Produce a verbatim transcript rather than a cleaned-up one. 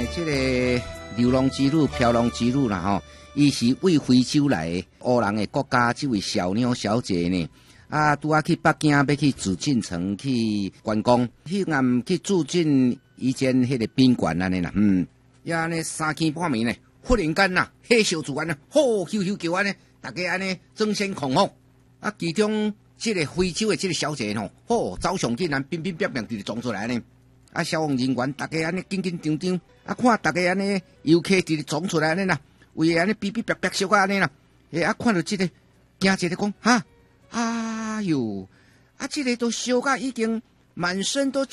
这个流浪之女、飘浪之女啦吼，伊是为非洲来的黑人的国家，这位小妞小姐呢，啊，拄啊去北京要去紫禁城去观光，迄暗去住进一间迄个宾馆安尼啦，嗯，呀呢三更半暝呢，忽然间呐，黑小主管呢，吼咻咻叫安尼，大家安尼争先恐后，啊，其中这个非洲的这个小姐吼，吼早上竟然乒乒乓乓直撞出来呢。啊，消防人员大家安尼紧紧张张，啊，看大家安尼游客直直撞出来安尼啦，为安尼哔哔叭叭小啊安尼啦，诶，啊，看到这个，惊一个讲哈，哎哟，啊，这个都烧甲已经满身都